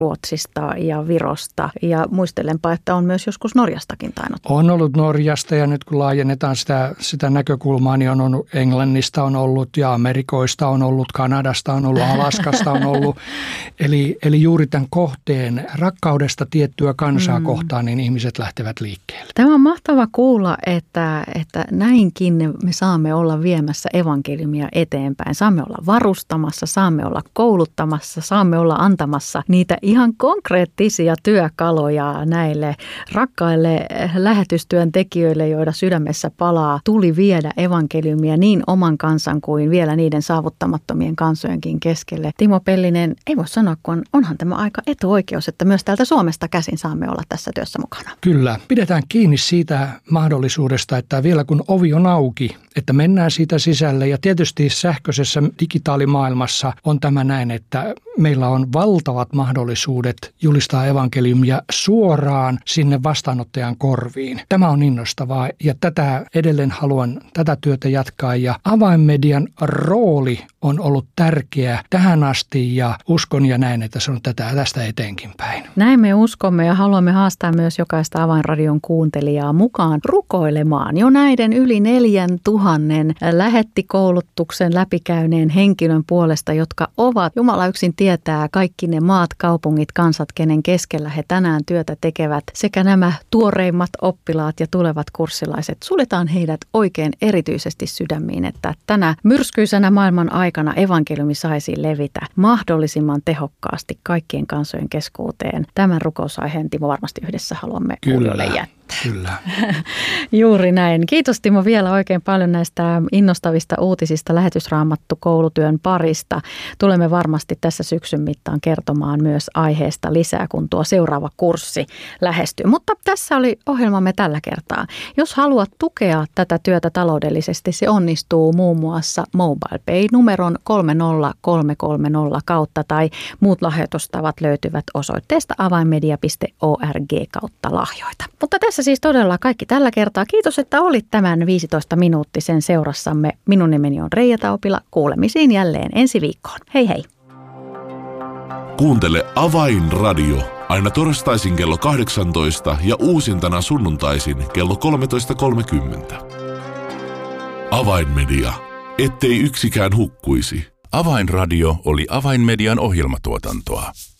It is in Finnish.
Ruotsista ja Virosta. Ja muistelenpa, että on myös joskus Norjastakin tainnut. On ollut Norjasta ja nyt kun laajennetaan sitä näkökulmaa, niin on ollut Englannista on ollut ja Amerikoista on ollut, Kanadasta on ollut, Alaskasta on ollut. Eli juuri tämän kohteen rakkaudesta tiettyä kansaa kohtaan, niin ihmiset lähtevät liikkeelle. Tämä on mahtava kuulla, että näinkin me saamme olla viemässä evankeliumia eteenpäin. Saamme olla varustamassa, saamme olla kouluttamassa, saamme olla antamassa niitä ihan konkreettisia työkaluja näille rakkaille lähetystyöntekijöille, joiden sydämessä palaa tuli viedä evankeliumia niin oman kansan kuin vielä niiden saavuttamattomien kansojenkin keskelle. Timo Pellinen, ei voi sanoa, kun onhan tämä aika etuoikeus, että myös täältä Suomesta käsin saamme olla tässä työssä mukana. Kyllä. Pidetään kiinni siitä mahdollisuudesta, että vielä kun ovi on auki, että mennään siitä sisälle. Ja tietysti sähköisessä digitaalimaailmassa on tämä näin, että meillä on valtavat mahdollisuudet julistaa evankeliumia suoraan sinne vastaanottajan korviin. Tämä on innostavaa ja tätä edelleen haluan tätä työtä jatkaa. Ja avainmedian rooli on ollut tärkeä tähän asti ja uskon ja näen, että se on tästä eteenkin päin. Näin me uskomme ja haluamme haastaa myös jokaista Avainradion kuuntelijaa mukaan rukoilemaan jo näiden yli 4000 lähettikoulutuksen läpikäyneen henkilön puolesta, jotka ovat, Jumala yksin tietää, kaikki ne maat, kaupungit, kansat, kenen keskellä he tänään työtä tekevät, sekä nämä tuoreimmat oppilaat ja tulevat kurssilaiset. Suljetaan heidät oikein erityisesti sydämiin, että tänä myrskyisenä maailman aikana evankeliumi saisi levitä mahdollisimman tehokkaasti kaikkien kansojen keskuuteen. Tämän rukousaiheen, Timo, varmasti yhdessä haluamme kuulijoille jättää. Kyllä. Juuri näin. Kiitos, Timo, vielä oikein paljon näistä innostavista uutisista lähetysraamattu koulutyön parista. Tulemme varmasti tässä syksyn mittaan kertomaan myös aiheesta lisää, kun tuo seuraava kurssi lähestyy. Mutta tässä oli ohjelmamme tällä kertaa. Jos haluat tukea tätä työtä taloudellisesti, se onnistuu muun muassa MobilePay-numeron 30330 kautta tai muut lahjoitustavat löytyvät osoitteesta avainmedia.org/lahjoita. Mutta tässä siis todella kaikki tällä kertaa. Kiitos, että olit tämän 15 minuuttisen seurassamme. Minun nimeni on Reija Taupila. Kuulemisiin jälleen ensi viikkoon. Hei hei! Kuuntele Avainradio aina torstaisin kello 18 ja uusintana sunnuntaisin kello 13.30. Avainmedia. Ettei yksikään hukkuisi. Avainradio oli Avainmedian ohjelmatuotantoa.